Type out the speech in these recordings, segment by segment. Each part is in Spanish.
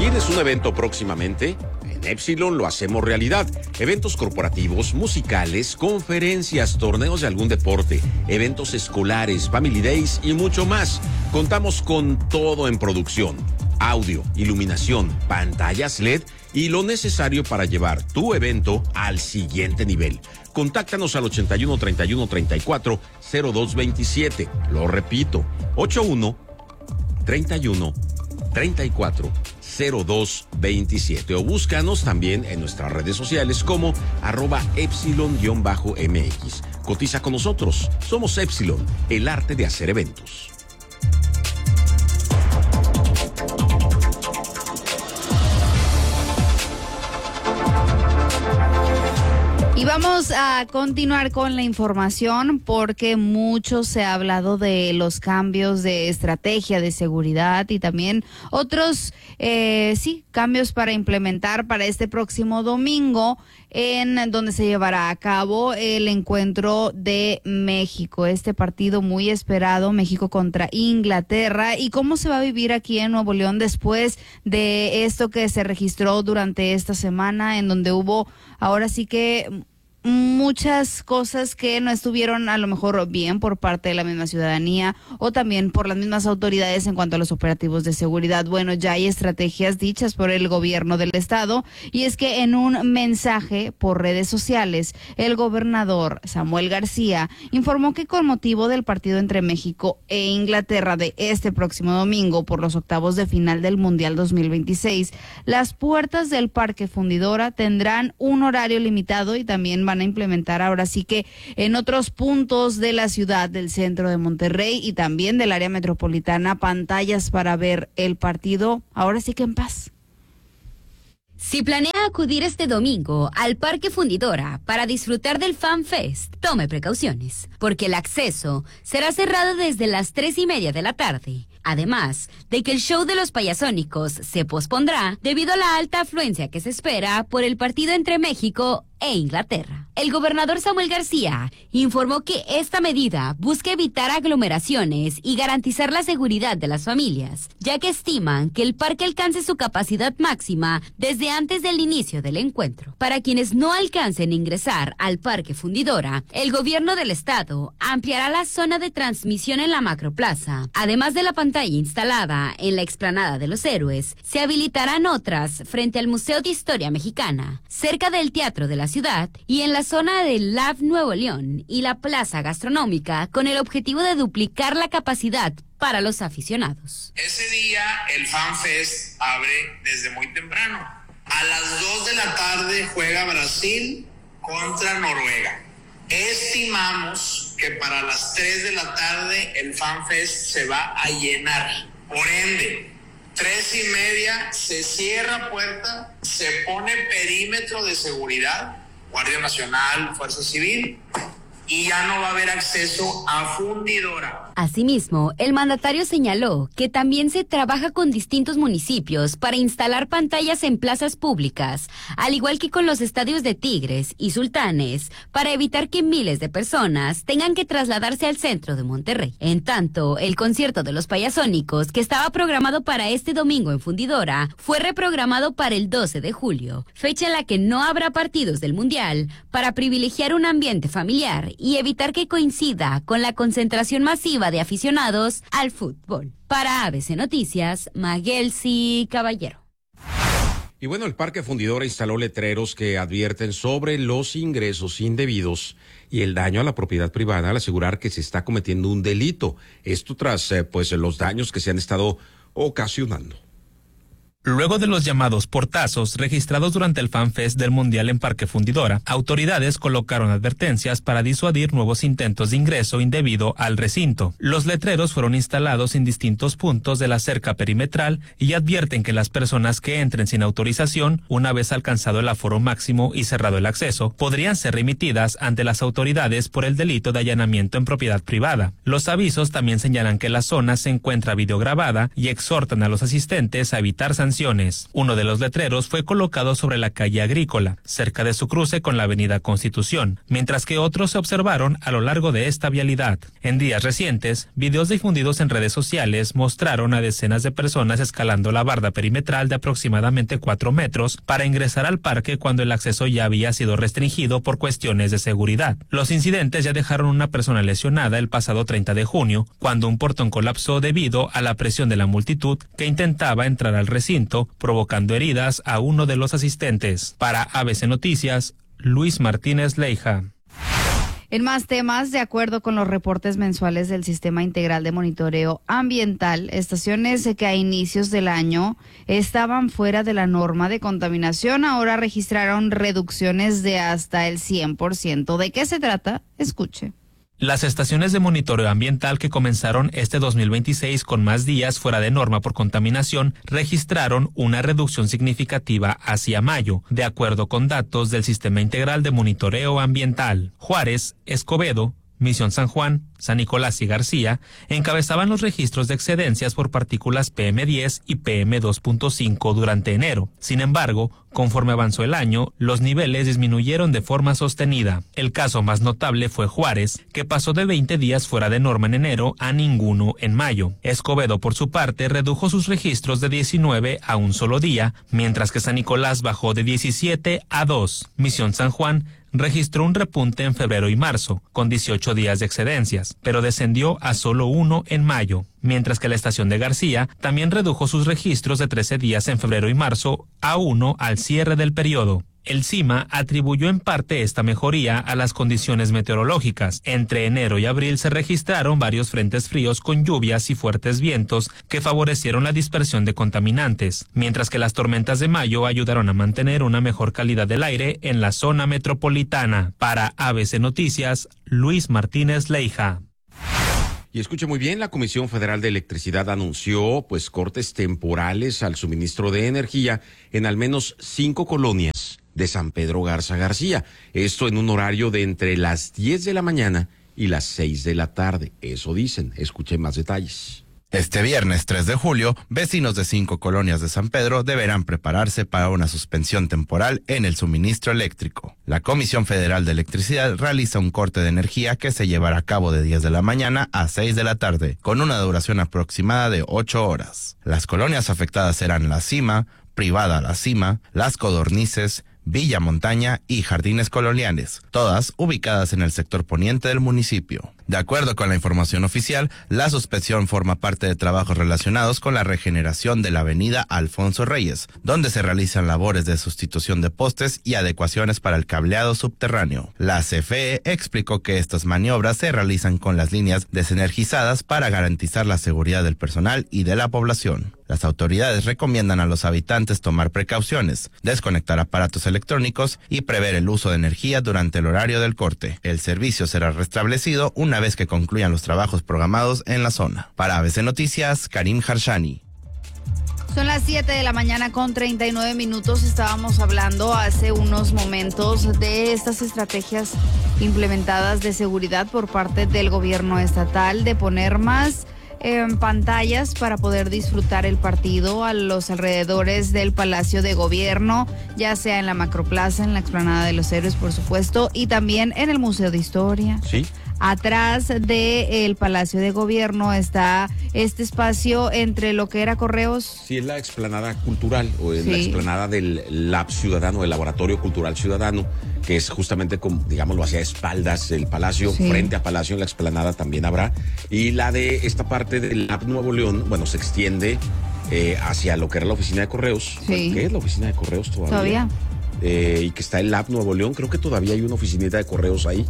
¿Tienes un evento próximamente? En Epsilon lo hacemos realidad. Eventos corporativos, musicales, conferencias, torneos de algún deporte, eventos escolares, family days y mucho más. Contamos con todo en producción: audio, iluminación, pantallas LED y lo necesario para llevar tu evento al siguiente nivel. Contáctanos al 81 31 34 02 27. Lo repito, 81 31 34 02 27, o búscanos también en nuestras redes sociales como @Epsilon-MX. Cotiza con nosotros. Somos Epsilon, el arte de hacer eventos. Y vamos a continuar con la información porque mucho se ha hablado de los cambios de estrategia de seguridad y también otros cambios para implementar para este próximo domingo, en donde se llevará a cabo el encuentro de México, este partido muy esperado, México contra Inglaterra, y cómo se va a vivir aquí en Nuevo León después de esto que se registró durante esta semana, en donde hubo ahora sí que muchas cosas que no estuvieron a lo mejor bien por parte de la misma ciudadanía o también por las mismas autoridades en cuanto a los operativos de seguridad. Bueno, ya hay estrategias dichas por el gobierno del estado, y es que en un mensaje por redes sociales, el gobernador Samuel García informó que con motivo del partido entre México e Inglaterra de este próximo domingo por los octavos de final del Mundial 2026, las puertas del Parque Fundidora tendrán un horario limitado y también van a implementar ahora sí que en otros puntos de la ciudad, del centro de Monterrey y también del área metropolitana, pantallas para ver el partido ahora sí que en paz. Si planea acudir este domingo al Parque Fundidora para disfrutar del Fan Fest, tome precauciones, porque el acceso será cerrado desde las 3:30 de la tarde. Además de que el show de los payasónicos se pospondrá debido a la alta afluencia que se espera por el partido entre México e Inglaterra. El gobernador Samuel García informó que esta medida busca evitar aglomeraciones y garantizar la seguridad de las familias, ya que estiman que el parque alcance su capacidad máxima desde antes del inicio del encuentro. Para quienes no alcancen a ingresar al Parque Fundidora, el gobierno del estado ampliará la zona de transmisión en la macroplaza. Además de la pantalla instalada en la explanada de los Héroes, se habilitarán otras frente al Museo de Historia Mexicana, cerca del Teatro de la Ciudad y en la zona del Lab Nuevo León y la plaza gastronómica, con el objetivo de duplicar la capacidad para los aficionados. Ese día el Fan Fest abre desde muy temprano. A las 2 de la tarde juega Brasil contra Noruega. Estimamos que para las 3 de la tarde el Fan Fest se va a llenar. Por ende, 3:30 se cierra puerta, se pone perímetro de seguridad, Guardia Nacional, Fuerza Civil, y ya no va a haber acceso a Fundidora. Asimismo, el mandatario señaló que también se trabaja con distintos municipios para instalar pantallas en plazas públicas, al igual que con los estadios de Tigres y Sultanes, para evitar que miles de personas tengan que trasladarse al centro de Monterrey. En tanto, el concierto de los payasónicos, que estaba programado para este domingo en Fundidora, fue reprogramado para el 12 de julio, fecha en la que no habrá partidos del Mundial, para privilegiar un ambiente familiar y evitar que coincida con la concentración masiva de aficionados al fútbol. Para ABC Noticias, Maguelsi Caballero. Y bueno, el Parque Fundidora instaló letreros que advierten sobre los ingresos indebidos y el daño a la propiedad privada al asegurar que se está cometiendo un delito. Esto tras los daños que se han estado ocasionando. Luego de los llamados portazos registrados durante el Fan Fest del Mundial en Parque Fundidora, autoridades colocaron advertencias para disuadir nuevos intentos de ingreso indebido al recinto. Los letreros fueron instalados en distintos puntos de la cerca perimetral y advierten que las personas que entren sin autorización, una vez alcanzado el aforo máximo y cerrado el acceso, podrían ser remitidas ante las autoridades por el delito de allanamiento en propiedad privada. Los avisos también señalan que la zona se encuentra videograbada y exhortan a los asistentes a evitar sanciones detenciones. Uno de los letreros fue colocado sobre la calle Agrícola, cerca de su cruce con la avenida Constitución, mientras que otros se observaron a lo largo de esta vialidad. En días recientes, videos difundidos en redes sociales mostraron a decenas de personas escalando la barda perimetral de aproximadamente 4 metros para ingresar al parque cuando el acceso ya había sido restringido por cuestiones de seguridad. Los incidentes ya dejaron una persona lesionada el pasado 30 de junio, cuando un portón colapsó debido a la presión de la multitud que intentaba entrar al recinto, provocando heridas a uno de los asistentes. Para ABC Noticias, Luis Martínez Leija. En más temas, de acuerdo con los reportes mensuales del Sistema Integral de Monitoreo Ambiental, estaciones que a inicios del año estaban fuera de la norma de contaminación ahora registraron reducciones de hasta el 100%. ¿De qué se trata? Escuche. Las estaciones de monitoreo ambiental que comenzaron este 2026 con más días fuera de norma por contaminación registraron una reducción significativa hacia mayo, de acuerdo con datos del Sistema Integral de Monitoreo Ambiental. Juárez, Escobedo, Misión San Juan, San Nicolás y García encabezaban los registros de excedencias por partículas PM10 y PM2.5 durante enero. Sin embargo, conforme avanzó el año, los niveles disminuyeron de forma sostenida. El caso más notable fue Juárez, que pasó de 20 días fuera de norma en enero a ninguno en mayo. Escobedo, por su parte, redujo sus registros de 19 a un solo día, mientras que San Nicolás bajó de 17 a 2. Misión San Juan registró un repunte en febrero y marzo, con 18 días de excedencias, pero descendió a solo 1 en mayo, mientras que la estación de García también redujo sus registros de 13 días en febrero y marzo a 1 al cierre del periodo. El CIMA atribuyó en parte esta mejoría a las condiciones meteorológicas. Entre enero y abril se registraron varios frentes fríos con lluvias y fuertes vientos que favorecieron la dispersión de contaminantes, mientras que las tormentas de mayo ayudaron a mantener una mejor calidad del aire en la zona metropolitana. Para ABC Noticias, Luis Martínez Leija. Y escuche muy bien, la Comisión Federal de Electricidad anunció cortes temporales al suministro de energía en al menos 5 colonias de San Pedro Garza García. Esto en un horario de entre las 10 de la mañana y las 6 de la tarde. Eso dicen. Escuche más detalles. Este viernes 3 de julio, vecinos de 5 colonias de San Pedro deberán prepararse para una suspensión temporal en el suministro eléctrico. La Comisión Federal de Electricidad realiza un corte de energía que se llevará a cabo de 10 de la mañana a 6 de la tarde, con una duración aproximada de 8 horas. Las colonias afectadas serán La Cima, Privada La Cima, Las Codornices, Villa Montaña y Jardines Coloniales, todas ubicadas en el sector poniente del municipio. De acuerdo con la información oficial, la suspensión forma parte de trabajos relacionados con la regeneración de la avenida Alfonso Reyes, donde se realizan labores de sustitución de postes y adecuaciones para el cableado subterráneo. La CFE explicó que estas maniobras se realizan con las líneas desenergizadas para garantizar la seguridad del personal y de la población. Las autoridades recomiendan a los habitantes tomar precauciones, desconectar aparatos electrónicos y prever el uso de energía durante el horario del corte. El servicio será restablecido una vez que concluyan los trabajos programados en la zona. Para ABC Noticias, Karim Harshani. Son las 7 de la mañana con 39 minutos. Estábamos hablando hace unos momentos de estas estrategias implementadas de seguridad por parte del gobierno estatal, de poner más pantallas para poder disfrutar el partido a los alrededores del Palacio de Gobierno, ya sea en la Macroplaza, en la Explanada de los Héroes, por supuesto, y también en el Museo de Historia. Sí. Atrás del Palacio de Gobierno está este espacio entre lo que era Correos. Sí, es la explanada cultural o es la explanada del Lab Ciudadano, el Laboratorio Cultural Ciudadano, que es justamente, como, digámoslo, hacia espaldas del Palacio, frente a Palacio, en la explanada también habrá. Y la de esta parte del Lab Nuevo León, bueno, se extiende hacia lo que era la oficina de Correos. Sí. ¿Qué es la oficina de Correos todavía? Y que está el Lab Nuevo León, creo que todavía hay una oficinita de Correos ahí.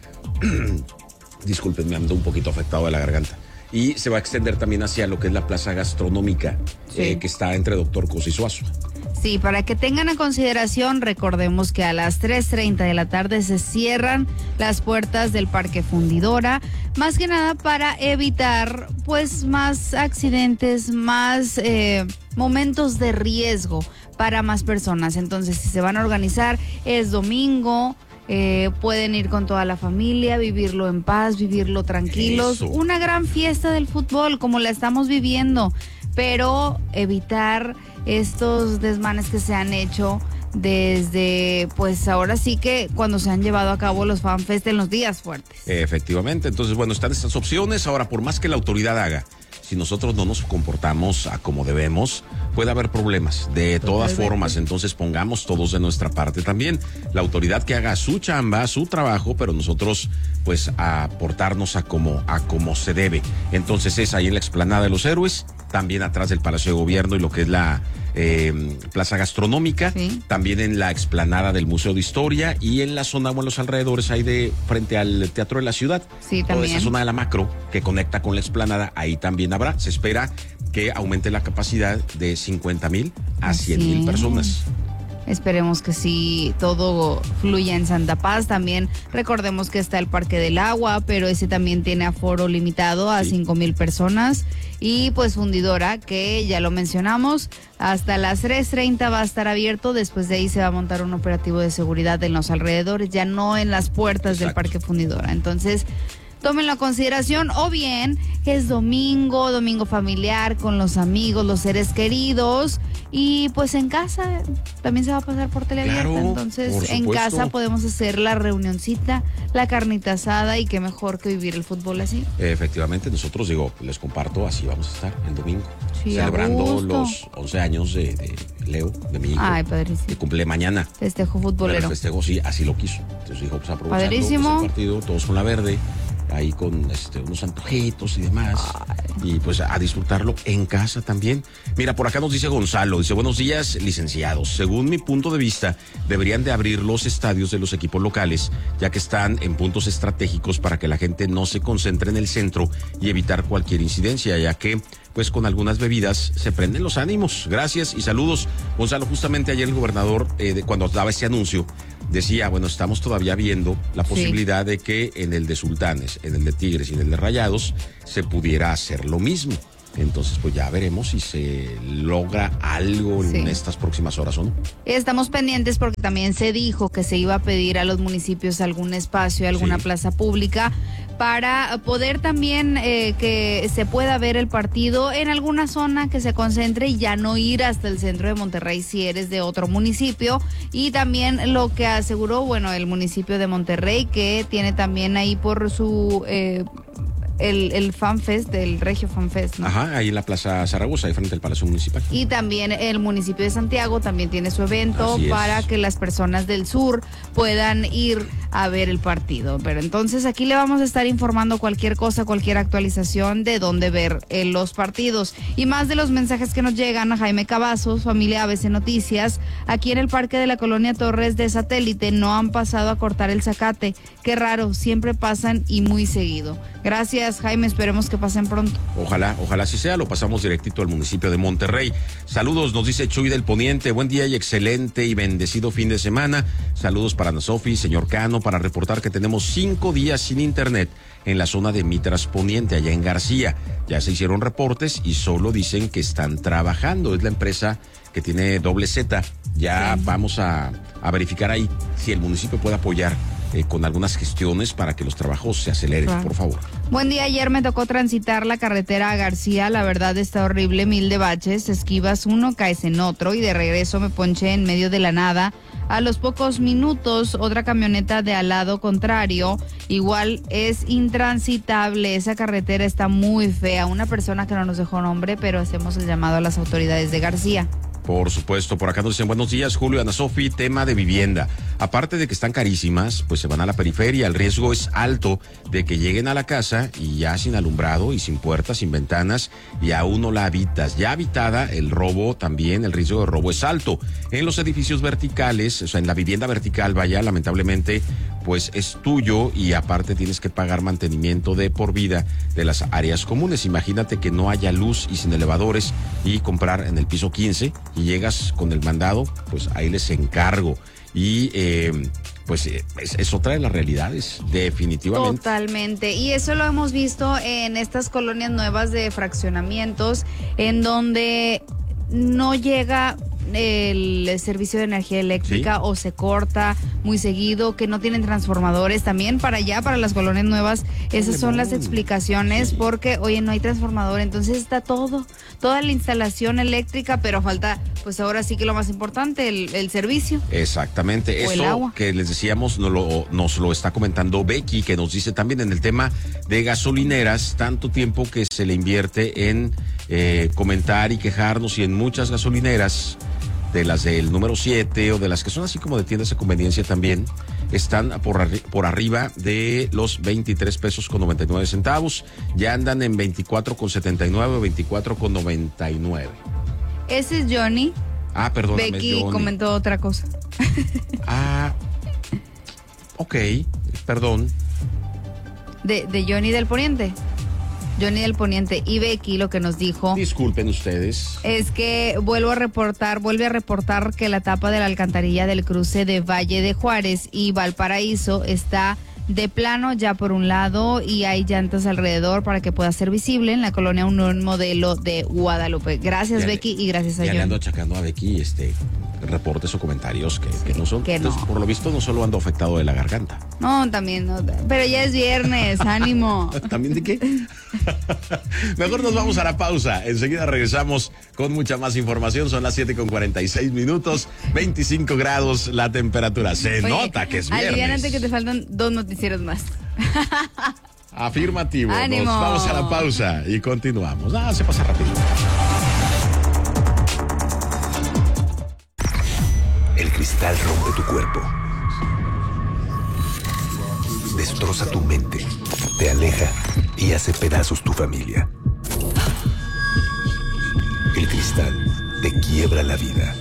Disculpen, me ando un poquito afectado de la garganta. Y se va a extender también hacia lo que es la plaza gastronómica, que está entre Doctor Cos y Suazo. Sí, para que tengan en consideración, recordemos que a las 3:30 de la tarde se cierran las puertas del Parque Fundidora, más que nada para evitar más accidentes, más momentos de riesgo para más personas. Entonces, si se van a organizar, es domingo. Pueden ir con toda la familia, vivirlo en paz, vivirlo tranquilos. Una gran fiesta del fútbol como la estamos viviendo. pero evitar estos desmanes que se han hecho desde, pues ahora sí que cuando se han llevado a cabo los FanFest en los días fuertes. Efectivamente, entonces bueno, están estas opciones. Ahora, por más que la autoridad haga, si nosotros no nos comportamos a como debemos, puede haber problemas de todas formas. Entonces pongamos todos de nuestra parte también. La autoridad que haga su chamba, su trabajo, pero nosotros pues a portarnos a como se debe. Entonces es ahí en la explanada de los Héroes, también atrás del Palacio de Gobierno y lo que es la plaza gastronómica, sí. También en la explanada del Museo de Historia y en la zona o en los alrededores ahí de frente al Teatro de la Ciudad. Sí, toda también. esa zona de la Macro que conecta con la explanada, ahí también habrá. Se espera que aumente la capacidad de 50,000 a 100,000 personas. Esperemos que sí, todo fluya en Santa Paz. También recordemos que está el Parque del Agua, pero ese también tiene aforo limitado a 5,000 personas. Y pues Fundidora, que ya lo mencionamos, hasta las 3:30 va a estar abierto. Después de ahí se va a montar un operativo de seguridad en los alrededores, ya no en las puertas del Parque Fundidora. Entonces, tómenlo a consideración, o bien es domingo familiar con los amigos, los seres queridos, y pues en casa también se va a pasar por teleabierta. Claro, entonces en casa podemos hacer la reunioncita, la carnita asada, y qué mejor que vivir el fútbol así. Efectivamente, nosotros les comparto, así vamos a estar el domingo, sí, celebrando los 11 años de Leo, de mi hijo. Ay, padrísimo. Que cumple mañana. Festejo futbolero. Pero el festejo sí, así lo quiso. Entonces dijo, pues aprovechando padrísimo. Pues, el partido, todos con la verde, ahí con unos antojitos y demás. Ay. Y pues a disfrutarlo en casa también. Mira, por acá nos dice Gonzalo, dice, buenos días, licenciados. Según mi punto de vista, deberían de abrir los estadios de los equipos locales, ya que están en puntos estratégicos para que la gente no se concentre en el centro y evitar cualquier incidencia, ya que pues con algunas bebidas se prenden los ánimos. Gracias y saludos. Gonzalo, justamente ayer el gobernador, cuando daba ese anuncio, decía, bueno, estamos todavía viendo la posibilidad de que en el de Sultanes, en el de Tigres y en el de Rayados se pudiera hacer lo mismo. Entonces, pues ya veremos si se logra algo en estas próximas horas o no. Estamos pendientes porque también se dijo que se iba a pedir a los municipios algún espacio, alguna plaza pública, para poder también que se pueda ver el partido en alguna zona que se concentre y ya no ir hasta el centro de Monterrey si eres de otro municipio. Y también lo que aseguró, bueno, el municipio de Monterrey, que tiene también ahí por su... el FanFest, del Regio FanFest, ¿no? Ajá, ahí en la Plaza Zaragoza, ahí frente al Palacio Municipal. Y también el municipio de Santiago también tiene su evento para que las personas del sur puedan ir a ver el partido. Pero entonces aquí le vamos a estar informando cualquier cosa, cualquier actualización de dónde ver los partidos. Y más de los mensajes que nos llegan a Jaime Cavazos, familia ABC Noticias, aquí en el Parque de la Colonia Torres de Satélite no han pasado a cortar el zacate. Qué raro, siempre pasan y muy seguido. Gracias, Jaime, esperemos que pasen pronto. Ojalá así sea, lo pasamos directito al municipio de Monterrey. Saludos, nos dice Chuy del Poniente, buen día y excelente y bendecido fin de semana. Saludos para Ana Sofi, señor Cano, para reportar que tenemos 5 días sin internet en la zona de Mitras Poniente, allá en García. Ya se hicieron reportes y solo dicen que están trabajando. Es la empresa que tiene doble Z. Ya vamos a verificar ahí si el municipio puede apoyar con algunas gestiones para que los trabajos se aceleren, por favor. Buen día, ayer me tocó transitar la carretera a García, la verdad está horrible, 1000 de baches, esquivas uno, caes en otro y de regreso me ponché en medio de la nada. A los pocos minutos, otra camioneta de al lado contrario, igual es intransitable, esa carretera está muy fea. Una persona que no nos dejó nombre, pero hacemos el llamado a las autoridades de García. Por supuesto, por acá nos dicen buenos días, Julio, Ana Sofi, tema de vivienda. Aparte de que están carísimas, pues se van a la periferia, el riesgo es alto de que lleguen a la casa y ya sin alumbrado y sin puertas, sin ventanas, y aún no la habitas. Ya habitada, el robo también, el riesgo de robo es alto. En los edificios verticales, o sea, en la vivienda vertical, vaya, lamentablemente, pues es tuyo y aparte tienes que pagar mantenimiento de por vida de las áreas comunes. Imagínate que no haya luz y sin elevadores y comprar en el piso 15 y llegas con el mandado, pues ahí les encargo. Y pues es otra de las realidades, definitivamente. Totalmente, y eso lo hemos visto en estas colonias nuevas de fraccionamientos, en donde no llega el servicio de energía eléctrica, ¿sí? O se corta muy seguido, que no tienen transformadores también para allá, para las colonias nuevas. Esas son las explicaciones, sí. Porque, oye, no hay transformador, entonces está toda la instalación eléctrica, pero falta, pues ahora sí que lo más importante, el servicio. Exactamente, eso que les decíamos nos lo está comentando Becky, que nos dice también en el tema de gasolineras, tanto tiempo que se le invierte en comentar y quejarnos, y en muchas gasolineras, de las del número 7 o de las que son así como de tiendas de conveniencia también, están por arriba de los 23 pesos con 99 centavos, ya andan en 24,79 o 24,99. Ese es Johnny. Perdóname, Becky Johnny comentó otra cosa. Ok, perdón. De Johnny del Poniente. Johnny del Poniente. Y Becky lo que nos dijo, disculpen ustedes, es que vuelve a reportar que la tapa de la alcantarilla del cruce de Valle de Juárez y Valparaíso está de plano ya por un lado, y hay llantas alrededor para que pueda ser visible en la colonia Unión Modelo de Guadalupe. Gracias, Becky, y gracias a Johnny. Ya le ando achacando a Becky reportes o comentarios que no son, que no. Entonces, por lo visto no solo ando afectado de la garganta. No, también, no, pero ya es viernes, ánimo. ¿También de qué? Mejor nos vamos a la pausa. Enseguida regresamos con mucha más información. Son las 7:46, 25 grados la temperatura. Se nota que es viernes. Aliviánate que te faltan 2 noticieros más. Afirmativo. ¡Ánimo! Nos vamos a la pausa y continuamos. Se pasa rápido. El cristal rompe tu cuerpo, destroza tu mente, te aleja y hace pedazos tu familia. El cristal te quiebra la vida.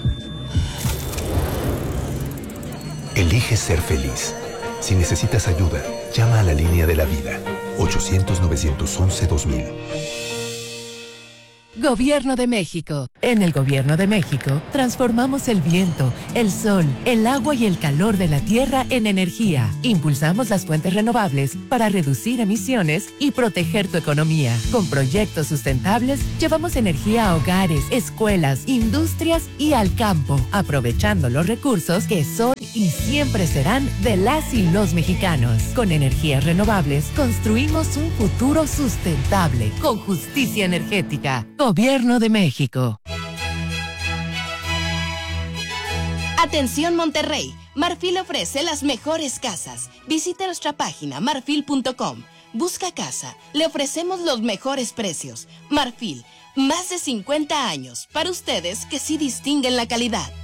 Elige ser feliz. Si necesitas ayuda, llama a la línea de la vida, 800-911-2000. Gobierno de México. En el Gobierno de México, transformamos el viento, el sol, el agua y el calor de la tierra en energía. Impulsamos las fuentes renovables para reducir emisiones y proteger tu economía. Con proyectos sustentables, llevamos energía a hogares, escuelas, industrias y al campo, aprovechando los recursos que son y siempre serán de las y los mexicanos. Con energías renovables, construimos un futuro sustentable, con justicia energética. Gobierno de México. Atención Monterrey, Marfil ofrece las mejores casas. Visite nuestra página marfil.com. Busca casa, le ofrecemos los mejores precios. Marfil, más de 50 años, para ustedes que sí distinguen la calidad.